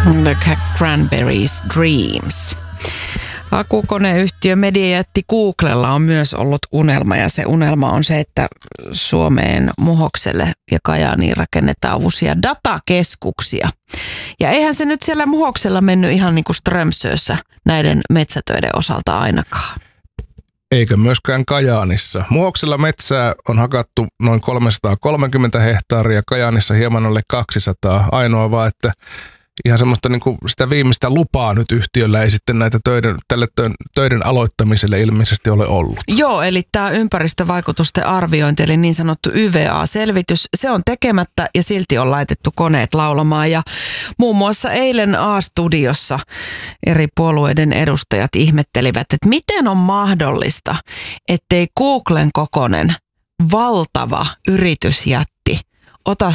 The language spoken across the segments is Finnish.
The Cranberries Dreams. Hakukoneyhtiö mediajätti Googlella on myös ollut unelma, ja se unelma on se, että Suomeen Muhokselle ja Kajaaniin rakennetaan uusia datakeskuksia. Ja eihän se nyt siellä Muhoksella mennyt ihan niin kuin Strömsössä näiden metsätöiden osalta ainakaan. Eikä myöskään Kajaanissa. Muhoksella metsää on hakattu noin 330 hehtaaria, Kajaanissa hieman alle 200. Ainoa vaan, että ihan semmoista niin kuin sitä viimeistä lupaa nyt yhtiöllä ei sitten näitä töiden aloittamiselle ilmeisesti ole ollut. Joo, eli tämä ympäristövaikutusten arviointi, eli niin sanottu YVA-selvitys, se on tekemättä ja silti on laitettu koneet laulamaan. Ja muun muassa eilen A-studiossa eri puolueiden edustajat ihmettelivät, että miten on mahdollista, ettei Googlen kokoinen valtava yritysjätti ota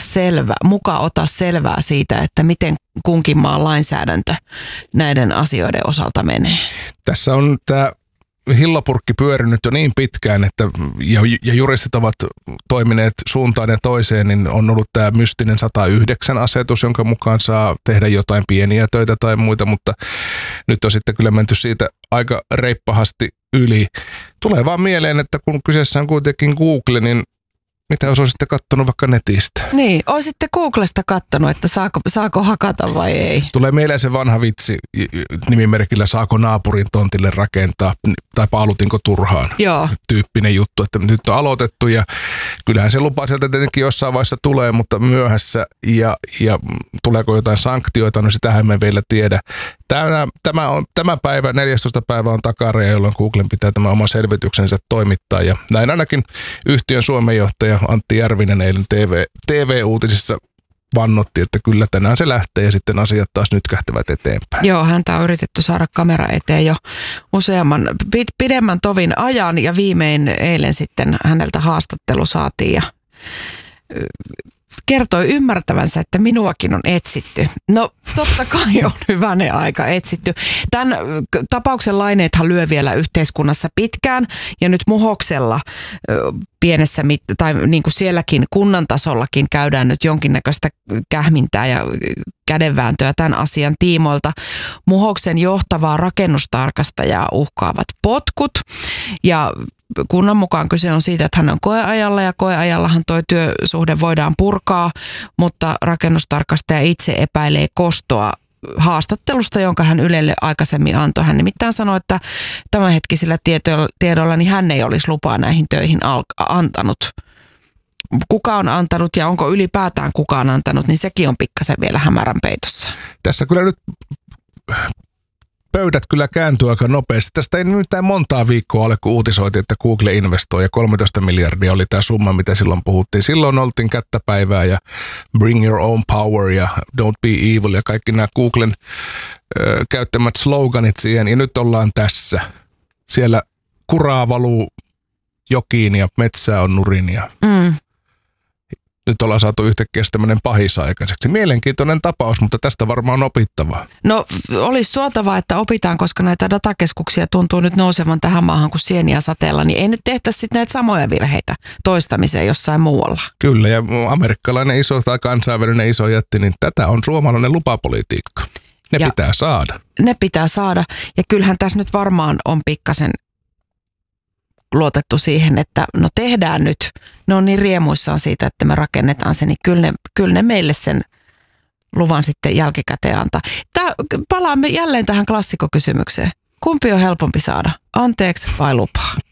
selvää siitä, että miten kunkin maan lainsäädäntö näiden asioiden osalta menee. Tässä on tämä hillopurkki pyörinyt jo niin pitkään, että ja juristit ovat toimineet suuntaan ja toiseen, niin on ollut tämä mystinen 109 asetus, jonka mukaan saa tehdä jotain pieniä töitä tai muita, mutta nyt on sitten kyllä menty siitä aika reippahasti yli. Tulee vaan mieleen, että kun kyseessä on kuitenkin Google, niin mitä jos olisitte kattonut vaikka netistä? Niin, olisitte Googlesta kattonut, että saako hakata vai ei. Tulee mieleen se vanha vitsi nimimerkillä saako naapurin tontille rakentaa tai paalutinko turhaan. Joo. Tyyppinen juttu, että nyt on aloitettu ja kyllähän se lupa sieltä tietenkin jossain vaiheessa tulee, mutta myöhässä ja tuleeko jotain sanktioita, no sitähän me vielä tiedä. Tämä päivä, 14. päivä on takaraja, jolloin Googlen pitää tämä oma selvityksensä toimittaa ja näin ainakin yhtiön Suomen-johtaja Antti Järvinen eilen TV-uutisissa vannotti, että kyllä tänään se lähtee ja sitten asiat taas nyt kähtävät eteenpäin. Joo, häntä on yritetty saada kamera eteen jo pidemmän tovin ajan ja viimein eilen sitten häneltä haastattelu saatiin ja kertoi ymmärtävänsä, että minuakin on etsitty. No totta kai on hyvänen aika etsitty. Tämän tapauksen laineethan lyö vielä yhteiskunnassa pitkään ja nyt Muhoksella pienessä tai niin kuin sielläkin kunnan tasollakin käydään nyt jonkinnäköistä kähmintää ja kädenvääntöä tämän asian tiimoilta. Muhoksen johtavaa rakennustarkastajaa uhkaavat potkut ja kunnan mukaan kyse on siitä, että hän on koeajalla ja koeajallahan toi työsuhde voidaan purkaa, mutta rakennustarkastaja itse epäilee kostoa haastattelusta, jonka hän Ylelle aikaisemmin antoi. Hän nimittäin sanoi, että tämänhetkisillä tiedoilla niin hän ei olisi lupaa näihin töihin antanut. Kuka on antanut ja onko ylipäätään kukaan antanut, niin sekin on pikkasen vielä hämärän peitossa. Tässä kyllä nyt pöydät kyllä kääntyy aika nopeasti. Tästä ei mitään montaa viikkoa ole, kun uutisoitiin, että Google investoi ja 13 miljardia oli tämä summa, mitä silloin puhuttiin. Silloin oltiin kättäpäivää ja bring your own power ja don't be evil ja kaikki nämä Googlen käyttämät sloganit siihen. Ja nyt ollaan tässä. Siellä kuraa valuu jokiin ja metsää on nurin ja nyt ollaan saatu yhtäkkiä tämmöinen pahis aikaiseksi. Mielenkiintoinen tapaus, mutta tästä varmaan on opittavaa. No olisi suotavaa, että opitaan, koska näitä datakeskuksia tuntuu nyt nousevan tähän maahan kuin sieniä sateella, niin ei nyt tehtäisi sitten näitä samoja virheitä toistamiseen jossain muualla. Kyllä, ja amerikkalainen iso tai kansainvälinen iso jätti, niin tätä on suomalainen lupapolitiikka. Ne pitää saada. Ne pitää saada, ja kyllähän tässä nyt varmaan on pikkasen luotettu siihen, että no tehdään nyt. Ne on niin riemuissaan siitä, että me rakennetaan se, niin kyllä ne meille sen luvan sitten jälkikäteen antaa. Palaamme jälleen tähän klassikokysymykseen. Kumpi on helpompi saada? Anteeksi vai lupaa?